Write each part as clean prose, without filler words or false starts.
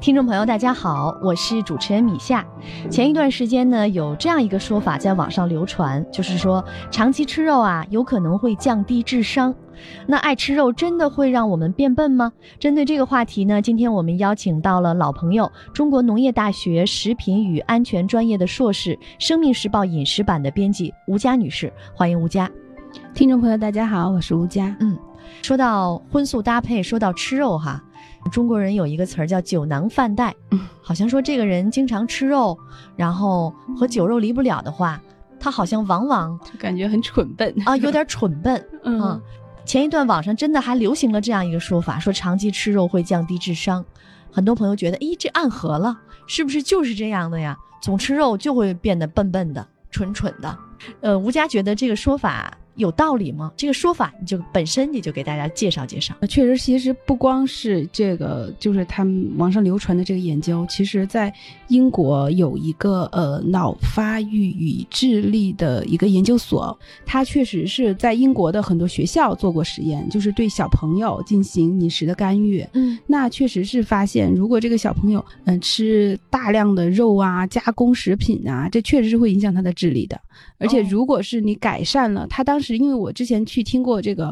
听众朋友大家好，我是主持人米夏。前一段时间呢，有这样一个说法在网上流传，就是说长期吃肉啊，有可能会降低智商。那爱吃肉真的会让我们变笨吗？针对这个话题呢，今天我们邀请到了老朋友，中国农业大学食品与安全专业的硕士，生命时报饮食版的编辑吴佳女士，欢迎吴佳。 听众朋友大家好，我是吴佳。 说到荤素搭配，说到吃肉哈，中国人有一个词儿叫酒囊饭袋，好像说这个人经常吃肉，然后和酒肉离不了的话，他好像往往就感觉很蠢笨啊，有点蠢笨啊。前一段网上真的还流行了这样一个说法，说长期吃肉会降低智商。很多朋友觉得，这暗合了，是不是就是这样的呀？总吃肉就会变得笨笨的、蠢蠢的。吴佳觉得这个说法有道理吗？这个说法你就本身你就给大家介绍介绍。 确实，其实不光是这个，就是他们网上流传的这个研究，其实在英国有一个脑发育与智力的一个研究所，它确实是在英国的很多学校做过实验，就是对小朋友进行饮食的干预。那确实是发现，如果这个小朋友吃大量的肉啊、加工食品啊，这确实是会影响他的智力的。而且如果是你改善了，他当时因为我之前去听过这个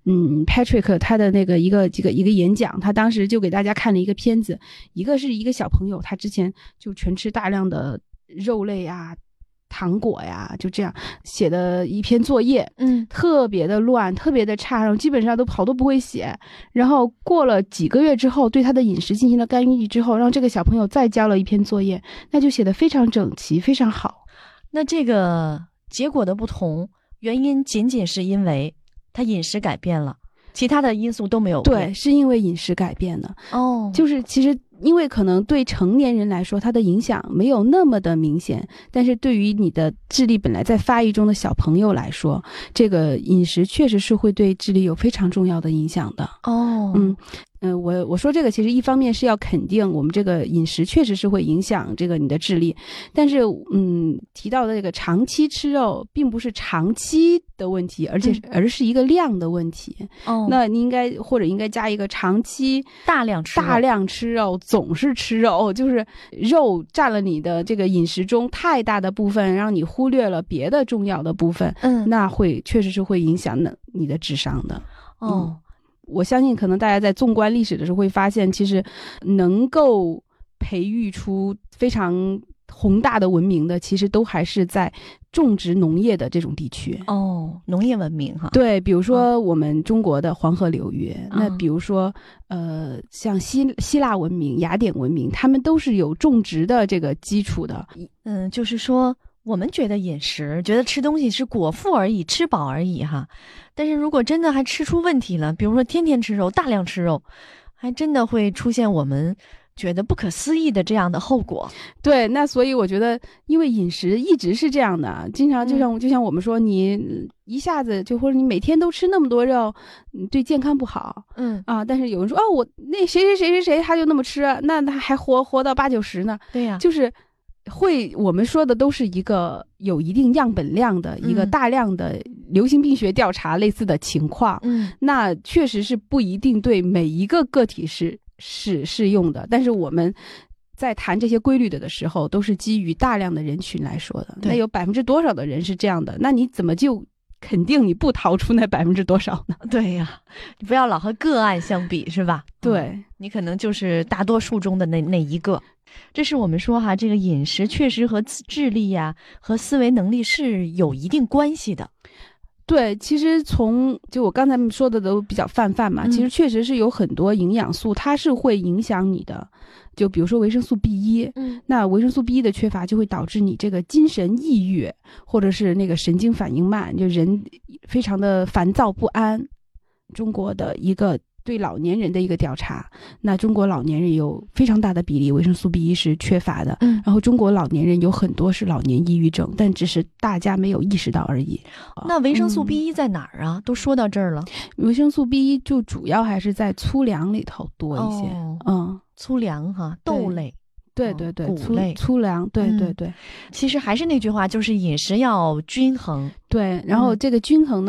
Patrick 他的那个一个演讲，他当时就给大家看了一个片子，一个是一个小朋友，他之前就全吃大量的肉类啊、糖果呀，就这样写的一篇作业，特别的乱，特别的差，然后基本上都不会写。然后过了几个月之后，对他的饮食进行了干预之后，让这个小朋友再交了一篇作业，那就写得非常整齐，非常好。 那这个结果的不同，原因仅仅是因为他饮食改变了，其他的因素都没有变。 对，是因为饮食改变了。就是其实因为可能对成年人来说，它的影响没有那么的明显，但是对于你的智力本来在发育中的小朋友来说，这个饮食确实是会对智力有非常重要的影响的。我说这个其实一方面是要肯定我们这个饮食确实是会影响这个你的智力，但是提到的这个长期吃肉并不是长期的问题，而是一个量的问题。那你应该加一个长期大量吃肉，总是吃肉，就是肉占了你的这个饮食中太大的部分，让你忽略了别的重要的部分，那确实是会影响你的智商的。我相信可能大家在纵观历史的时候会发现，其实能够培育出非常宏大的文明的，其实都还是在种植农业的这种地区。 农业文明哈。 对，比如说我们中国的黄河流域，那比如说像希腊文明、雅典文明，他们都是有种植的这个基础的。 就是说我们觉得饮食，觉得吃东西是果腹而已，吃饱而已哈。但是如果真的还吃出问题了，比如说天天吃肉、大量吃肉，还真的会出现我们觉得不可思议的这样的后果。 对，那所以我觉得，因为饮食一直是这样的，经常就像我们说，你一下子或者你每天都吃那么多肉，对健康不好。但是有人说我那谁他就那么吃，那他还活到80、90呢。 对呀， 就是我们说的都是一个有一定样本量的一个大量的流行病学调查类似的情况。那确实是不一定对每一个个体是适用的，但是我们在谈这些规律的时候，都是基于大量的人群来说的。那有多少的人是这样的？那你怎么就肯定你不逃出那多少呢？ 对呀，你不要老和个案相比，是吧？ 对， 你可能就是大多数中的那一个。这是我们说哈，这个饮食确实和智力呀、和思维能力是有一定关系的。 对，其实就我刚才说的都比较泛嘛，其实确实是有很多营养素，它是会影响你的。就比如说维生素 B1，那维生素 B1 的缺乏就会导致你这个精神抑郁，或者是那个神经反应慢，就人非常的烦躁不安。中国的一个对老年人的一个调查，那中国老年人有非常大的比例维生素 B1 是缺乏的，然后中国老年人有很多是老年抑郁症，但只是大家没有意识到而已。 那维生素 B1 在哪儿啊？都说到这儿了。 维生素 B1 就主要还是在粗粮里头多一些。 粗粮哈，豆类。 对， 谷类、 粗粮，对。 其实还是那句话，就是饮食要均衡。 对，然后这个均衡呢